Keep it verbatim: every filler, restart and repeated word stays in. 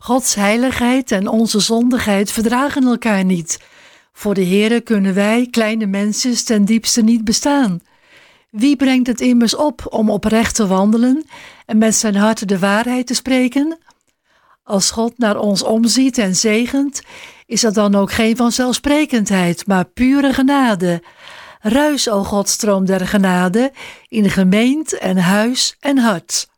Gods heiligheid en onze zondigheid verdragen elkaar niet. Voor de Heere kunnen wij, kleine mensjes, ten diepste niet bestaan. Wie brengt het immers op om oprecht te wandelen en met zijn hart de waarheid te spreken? Als God naar ons omziet en zegent, is dat dan ook geen vanzelfsprekendheid, maar pure genade. Ruis, o God, stroom der genade, in gemeente en huis en hart.